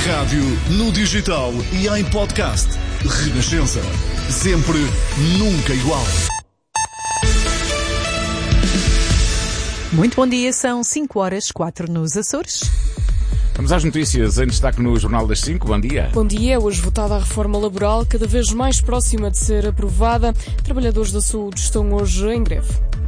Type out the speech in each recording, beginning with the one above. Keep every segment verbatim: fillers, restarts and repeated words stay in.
rádio, no digital e em podcast. Renascença. Sempre, nunca igual. Muito bom dia, são cinco horas, quatro nos Açores. Vamos às notícias em destaque no Jornal das cinco. Bom dia. Bom dia. Hoje votada a reforma laboral, cada vez mais próxima de ser aprovada. Trabalhadores da saúde estão hoje em greve.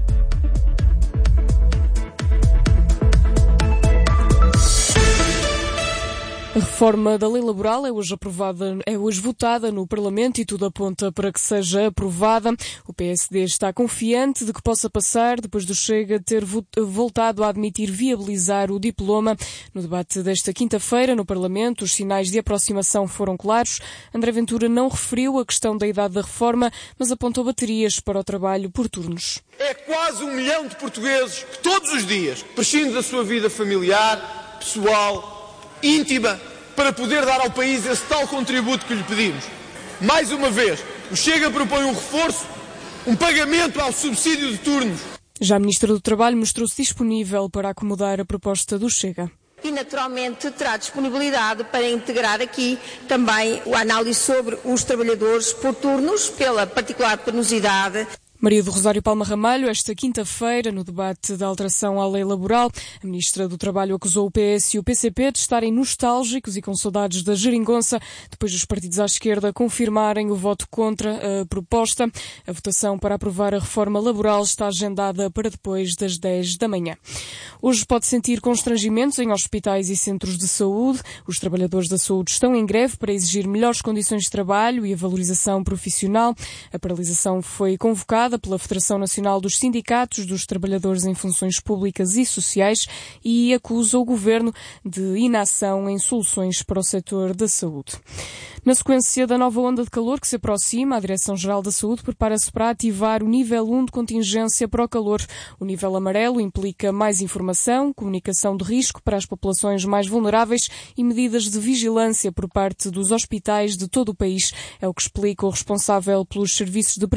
A reforma da lei laboral é hoje aprovada, é hoje votada no Parlamento e tudo aponta para que seja aprovada. O P S D está confiante de que possa passar depois do Chega ter voltado a admitir viabilizar o diploma. No debate desta quinta-feira no Parlamento, os sinais de aproximação foram claros. André Ventura não referiu a questão da idade da reforma, mas apontou baterias para o trabalho por turnos. É quase um milhão de portugueses que todos os dias prescindem da sua vida familiar, pessoal, íntima, para poder dar ao país esse tal contributo que lhe pedimos. Mais uma vez, o Chega propõe um reforço, um pagamento ao subsídio de turnos. Já a Ministra do Trabalho mostrou-se disponível para acomodar a proposta do Chega. E, naturalmente, terá disponibilidade para integrar aqui também a análise sobre os trabalhadores por turnos, pela particular penosidade. Maria do Rosário Palma Ramalho, esta quinta-feira, no debate da alteração à lei laboral, a Ministra do Trabalho acusou o P S e o P C P de estarem nostálgicos e com saudades da geringonça, depois dos partidos à esquerda confirmarem o voto contra a proposta. A votação para aprovar a reforma laboral está agendada para depois das dez da manhã. Hoje pode sentir constrangimentos em hospitais e centros de saúde. Os trabalhadores da saúde estão em greve para exigir melhores condições de trabalho e a valorização profissional. A paralisação foi convocada pela Federação Nacional dos Sindicatos dos Trabalhadores em Funções Públicas e Sociais e acusa o Governo de inação em soluções para o setor da saúde. Na sequência da nova onda de calor que se aproxima, a Direção-Geral da Saúde prepara-se para ativar o nível um de contingência para o calor. O nível amarelo implica mais informação, comunicação de risco para as populações mais vulneráveis e medidas de vigilância por parte dos hospitais de todo o país. É o que explica o responsável pelos serviços de